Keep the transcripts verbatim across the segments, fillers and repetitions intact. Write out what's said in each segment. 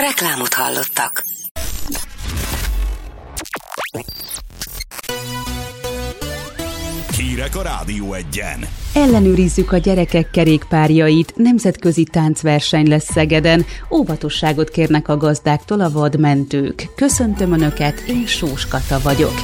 Reklámot hallottak. Hírek a Rádió Egyen. Ellenőrizzük a gyerekek kerékpárjait, nemzetközi táncverseny lesz Szegeden, óvatosságot kérnek a gazdáktól a vadmentők. Köszöntöm Önöket, én Sós Kata vagyok.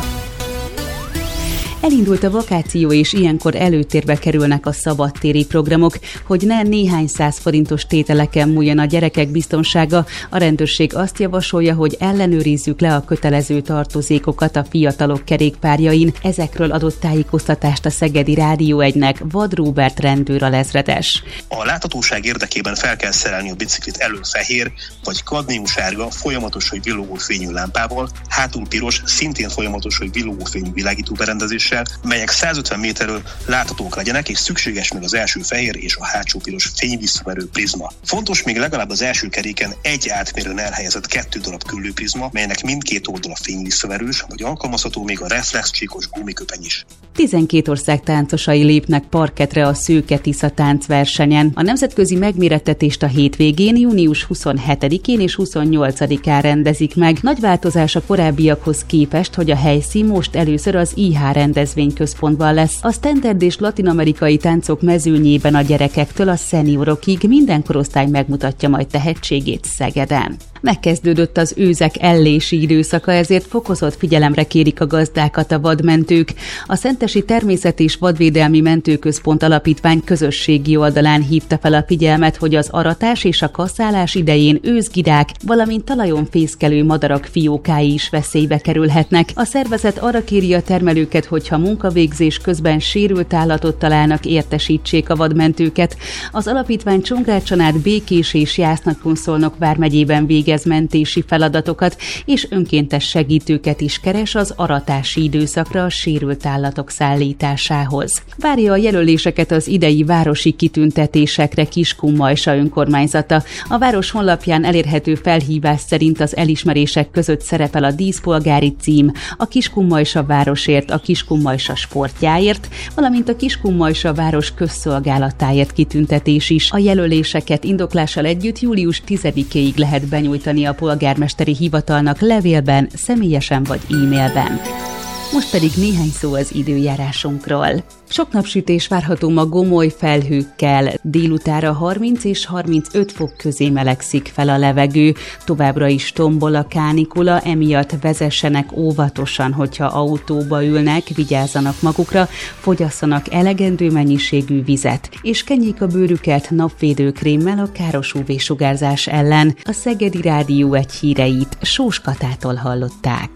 Elindult a vakáció, és ilyenkor előtérbe kerülnek a szabadtéri programok, hogy ne néhány száz forintos tételeken múljon a gyerekek biztonsága. A rendőrség azt javasolja, hogy ellenőrizzük le a kötelező tartozékokat a fiatalok kerékpárjain. Ezekről adott tájékoztatást a Szegedi Rádió egynek Vad Róbert rendőralezredes. A láthatóság érdekében fel kell szerelni a biciklit elől fehér vagy kadmiumsárga, folyamatos vagy villogó fényű lámpával, hátul piros, szintén folyamatos vagy villogó fényű világító berendezés, melyek százötven méterről láthatók legyenek, és szükséges még az első fehér és a hátsó piros fényvisszaverő prizma. Fontos még legalább az első keréken egy átmérően elhelyezett kettő darab küllőprizma, melynek mindkét oldala fényvisszaverős, vagy alkalmazható még a reflexcsíkos gumiköpeny is. tizenkét ország táncosai lépnek parkettre a Szőke Tisza táncversenyen. A nemzetközi megmérettetést a hétvégén, június huszonhetedikén és huszonnyolcadikán rendezik meg. Nagy változás a korábbiakhoz képest, hogy a helyszín most először az i há rendezvényközpontban lesz. A standard és latin-amerikai táncok mezőnyében a gyerekektől a szeniorokig minden korosztály megmutatja majd tehetségét Szegeden. Megkezdődött az őzek ellési időszaka, ezért fokozott figyelemre kérik a gazdákat a vadmentők. A Szentesi Természet- és Vadvédelmi Mentőközpont Alapítvány közösségi oldalán hívta fel a figyelmet, hogy az aratás és a kaszálás idején őzgidák, valamint talajon fészkelő madarak fiókái is veszélybe kerülhetnek. A szervezet arra kéri a termelőket, hogyha munkavégzés közben sérült állatot találnak, értesítsék a vadmentőket. Az alapítvány Csongrácson át Békés és Jász-Nagykun-Szolnok vármegyében végez mentési feladatokat, és önkéntes segítőket is keres az aratási időszakra a sérült állatok szállításához. Várja a jelöléseket az idei városi kitüntetésekre Kiskunmajsa önkormányzata. A város honlapján elérhető felhívás szerint az elismerések között szerepel a díszpolgári cím, a Kiskunmajsa városért, a Kiskunmajsa sportjáért, valamint a Kiskunmajsa város közszolgálatáért kitüntetés is. A jelöléseket indoklással együtt július tizedikéig lehet benyújtani a polgármesteri hivatalnak levélben, személyesen vagy e-mailben. Most pedig néhány szó az időjárásunkról. Sok napsütés várható ma gomoly felhőkkel, délutára harminc és harmincöt fok közé melegszik fel a levegő, továbbra is tombol a kánikula, emiatt vezessenek óvatosan, hogyha autóba ülnek, vigyázzanak magukra, fogyasszanak elegendő mennyiségű vizet, és kenjék a bőrüket napvédőkrémmel a káros ú vé-sugárzás ellen. A Szegedi Rádió egy híreit Sós Katától hallották.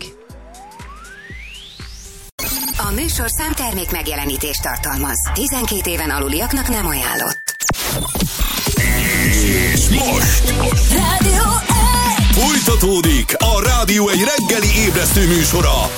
A műsorszám termék megjelenítést tartalmaz. tizenkét éven aluliaknak nem ajánlott. És most Rádió egy! folytatódik a Rádió egy reggeli ébresztő műsora,